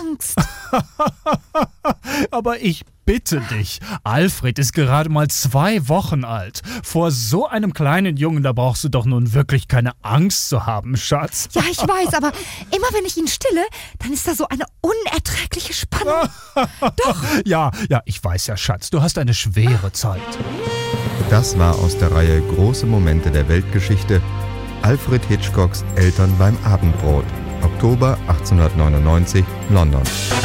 Angst. Aber ich bitte dich, Alfred ist gerade mal 2 Wochen alt. Vor so einem kleinen Jungen, da brauchst du doch nun wirklich keine Angst zu haben, Schatz. Ja, ich weiß, aber immer wenn ich ihn stille, dann ist da so eine unerträgliche Spannung. Doch. Ja, ich weiß ja, Schatz, du hast eine schwere Zeit. Das war aus der Reihe Große Momente der Weltgeschichte Alfred Hitchcocks Eltern beim Abendbrot, Oktober 1899, London.